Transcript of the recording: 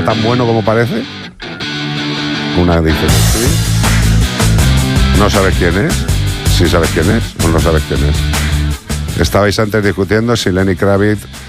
tan bueno como parece? Una dice que sí. ¿No sabes quién es? Sí sabes quién es o no sabes quién es. Estabais antes discutiendo si Lenny Kravitz